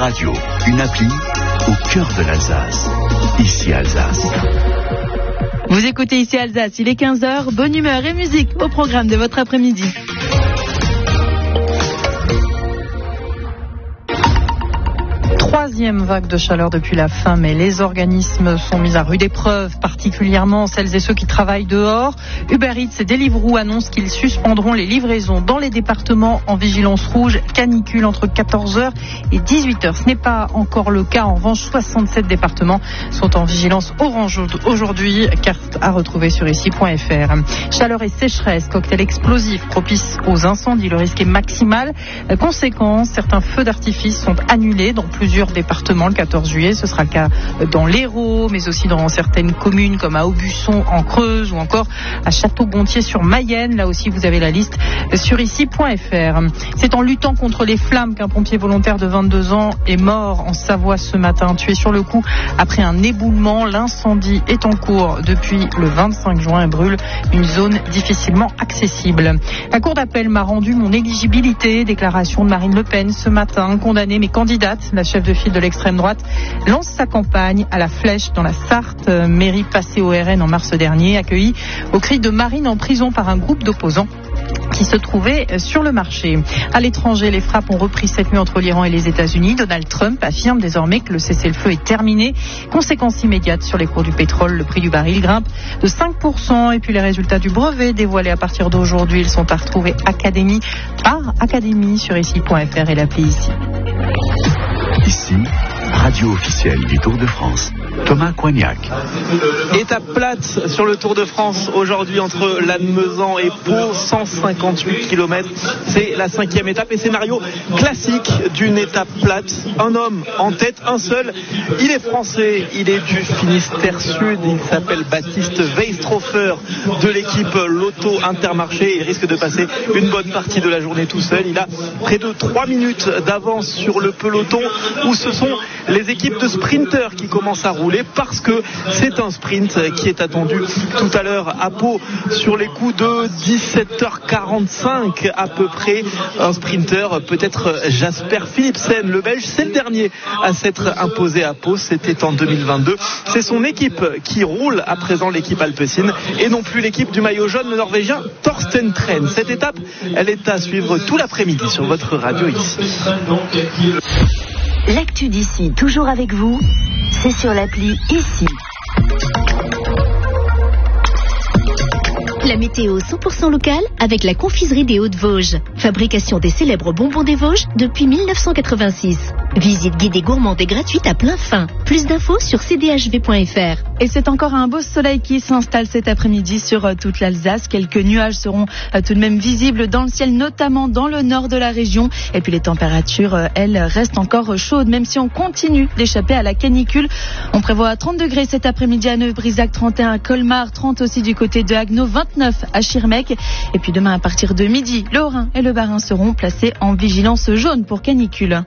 radio, une appli au cœur de l'Alsace. Ici Alsace. Vous écoutez Ici Alsace, il est 15h, bonne humeur et musique au programme de votre après-midi. Troisième vague de chaleur depuis la fin mai. Les organismes sont mis à rude épreuve, particulièrement celles et ceux qui travaillent dehors. Uber Eats et Deliveroo annoncent qu'ils suspendront les livraisons dans les départements en vigilance rouge, canicule entre 14h et 18h. Ce n'est pas encore le cas. En revanche, 67 départements sont en vigilance orange aujourd'hui. Carte à retrouver sur ici.fr. Chaleur et sécheresse, cocktail explosif propice aux incendies. Le risque est maximal. Conséquence, certains feux d'artifice sont annulés dans plusieurs départements le 14 juillet. Ce sera le cas dans l'Hérault, mais aussi dans certaines communes comme à Aubusson en Creuse ou encore à Château-Gontier sur Mayenne. Là aussi, vous avez la liste sur ici.fr. C'est en luttant contre les flammes qu'un pompier volontaire de 22 ans est mort en Savoie ce matin, tué sur le coup après un éboulement. L'incendie est en cours depuis le 25 juin et brûle une zone difficilement accessible. La Cour d'appel m'a rendu mon éligibilité. Déclaration de Marine Le Pen ce matin, condamnée mais candidate. La chef de file de l'extrême droite lance sa campagne à la Flèche dans la Sarthe, mairie passée au RN en mars dernier, accueillie au cri de Marine en prison par un groupe d'opposants qui se trouvait sur le marché. À l'étranger, les frappes ont repris cette nuit entre l'Iran et les États-Unis. Donald Trump affirme désormais que le cessez-le-feu est terminé. Conséquence immédiate sur les cours du pétrole, le prix du baril grimpe de 5%. Et puis les résultats du brevet dévoilés à partir d'aujourd'hui, ils sont à retrouver académie par académie sur ici.fr et l'appli ici. Ici, radio officielle du Tour de France. Thomas Coignac. Étape plate sur le Tour de France aujourd'hui entre Lannemezan et Pau, 158 km. C'est la 5e étape et scénario classique d'une étape plate. Un homme en tête, un seul. Il est français, il est du Finistère Sud. Il s'appelle Baptiste Weistrofer de l'équipe Lotto Intermarché. Il risque de passer une bonne partie de la journée tout seul. Il a près de 3 minutes d'avance sur le peloton où ce sont les équipes de sprinteurs qui commencent à rouler parce que c'est un sprint qui est attendu tout à l'heure à Pau sur les coups de 17h45 à peu près. Un sprinter, peut-être Jasper Philipsen, le Belge, c'est le dernier à s'être imposé à Pau, c'était en 2022. C'est son équipe qui roule à présent, l'équipe alpecin, et non plus l'équipe du maillot jaune, le Norvégien Thorsten Tren. Cette étape, elle est à suivre tout l'après-midi sur votre radio ici. L'actu d'ici, toujours avec vous, c'est sur l'appli ici. La météo 100% locale avec la confiserie des Hauts-de-Vosges. Fabrication des célèbres bonbons des Vosges depuis 1986. Visite guidée gourmande et gratuite à plein fin. Plus d'infos sur cdhv.fr. Et c'est encore un beau soleil qui s'installe cet après-midi sur toute l'Alsace. Quelques nuages seront tout de même visibles dans le ciel, notamment dans le nord de la région. Et puis les températures, elles, restent encore chaudes, même si on continue d'échapper à la canicule. On prévoit 30 degrés cet après-midi à Neuf-Brisac, 31 à Colmar, 30 aussi du côté de Haguenau, 29 à Schirmeck. Et puis demain à partir de midi, le Haut-Rhin et le Bas-Rhin seront placés en vigilance jaune pour canicule.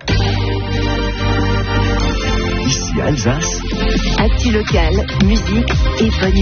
Ici Alsace. Actu locale, musique et bonne humeur.